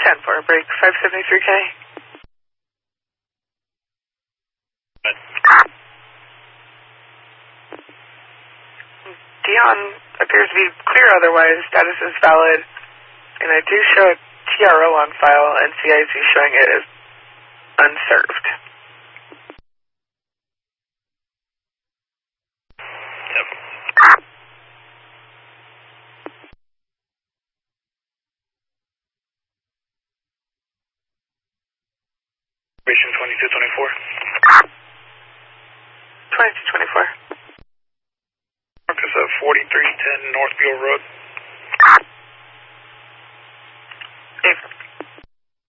10-4, break 573K. Dion appears to be clear otherwise, status is valid, and I do show a TRO on file, and CIC showing it as unserved. Yep. Operation 2224. 2224. Marcus of 4310 North Beale Road.